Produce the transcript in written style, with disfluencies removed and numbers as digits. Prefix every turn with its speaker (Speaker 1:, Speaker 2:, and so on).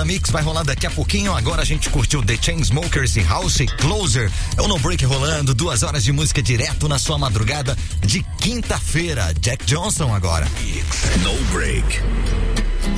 Speaker 1: Mix vai rolar daqui a pouquinho. Agora a gente curtiu The Chainsmokers e House Closer. É o No Break rolando, 2 horas de música direto na sua madrugada de quinta-feira. Jack Johnson agora.
Speaker 2: No Break.